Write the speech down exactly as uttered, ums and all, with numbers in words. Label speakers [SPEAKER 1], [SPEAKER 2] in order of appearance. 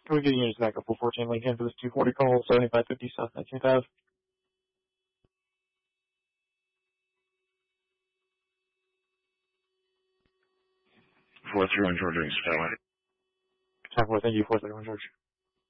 [SPEAKER 1] Can we get units back up for fourteen Lincoln for this two forty call, seventy-five fifty South nineteenth Avenue?
[SPEAKER 2] four three one George Ring Spell.
[SPEAKER 1] Time for thank you, four thirty-one George.